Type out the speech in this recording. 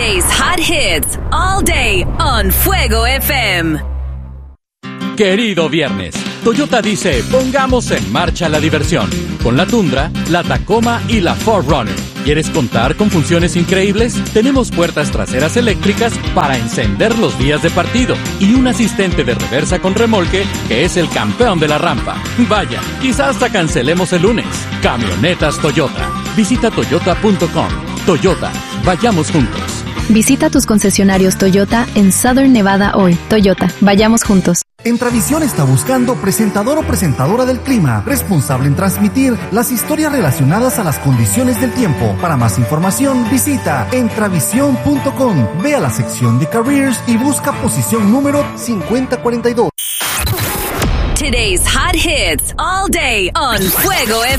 Today's hot hits all day on Fuego FM. Querido viernes, Toyota dice, pongamos en marcha la diversión. Con la Tundra, la Tacoma y la 4Runner. ¿Quieres contar con funciones increíbles? Tenemos puertas traseras eléctricas para encender los días de partido y un asistente de reversa con remolque que es el campeón de la rampa. Vaya, quizás hasta cancelemos el lunes. Camionetas Toyota. Visita toyota.com. Toyota, vayamos juntos. Visita tus concesionarios Toyota en Southern Nevada hoy. Toyota, vayamos juntos. Entravisión está buscando presentador o presentadora del clima, responsable en transmitir las historias relacionadas a las condiciones del tiempo. Para más información, visita entravisión.com. Ve a la sección de Careers y busca posición número 5042. Today's hot hits all day on Fuego FM.